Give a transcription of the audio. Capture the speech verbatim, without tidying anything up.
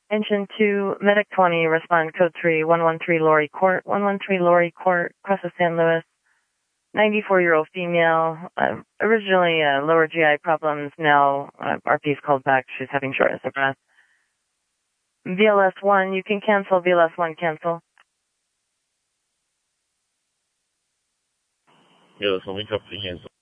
Engine two, Medic twenty, respond code three, one one three Laurie Court, one one three Laurie Court, across of San Luis. ninety-four-year-old female, uh, originally uh, lower G I problems, now uh, R P's called back, she's having shortness of breath. V L S one, you can cancel, V L S one, cancel. V L S one, we drop the hands.